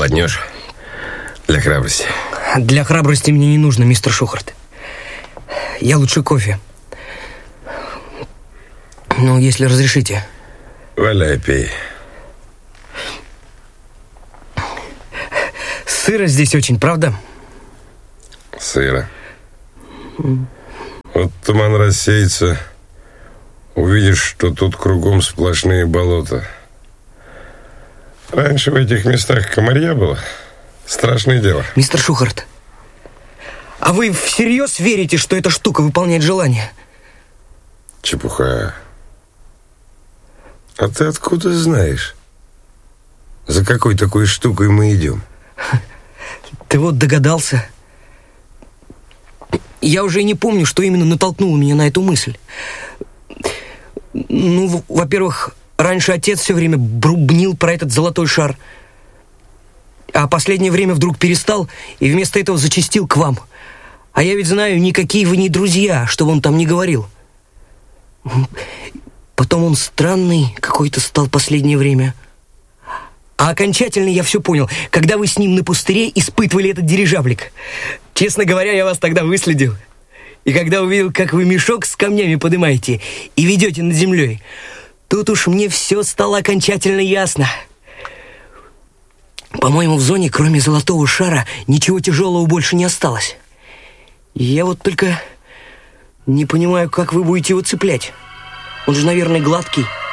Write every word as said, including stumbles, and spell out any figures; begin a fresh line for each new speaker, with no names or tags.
Глотнешь? Для храбрости.
Для храбрости мне не нужно, мистер Шухарт. Я лучше кофе. Ну, если разрешите.
Валяй, пей.
Сыро здесь очень, правда?
Сыро. Вот туман рассеется, увидишь, что тут кругом сплошные болота. Раньше в этих местах комарья было. Страшное дело.
Мистер Шухарт, а вы всерьез верите, что эта штука выполняет желание?
Чепуха. А ты откуда знаешь, за какой такой штукой мы идем?
Ты вот догадался. Я уже и не помню, что именно натолкнуло меня на эту мысль. Ну, во-первых, раньше отец все время брубнил про этот золотой шар. А последнее время вдруг перестал и вместо этого зачастил к вам. А я ведь знаю, никакие вы не друзья, что он там не говорил. Потом он странный какой-то стал последнее время. А окончательно я все понял, когда вы с ним на пустыре испытывали этот дирижаблик. Честно говоря, я вас тогда выследил. И когда увидел, как вы мешок с камнями поднимаете и ведете над землей, тут уж мне все стало окончательно ясно. По-моему, в зоне, кроме золотого шара, ничего тяжелого больше не осталось. Я вот только не понимаю, как вы будете его цеплять. Он же, наверное, гладкий.